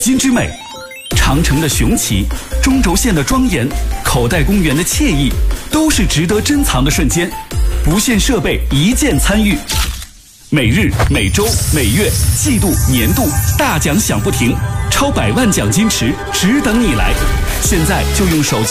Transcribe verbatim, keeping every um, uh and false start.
金之美，长城的雄奇，中轴线的庄严，口袋公园的惬意，都是值得珍藏的瞬间。不限设备，一键参与。每日、每周、每月、季度、年度大奖响不停，超百万奖金池只等你来！现在就用手机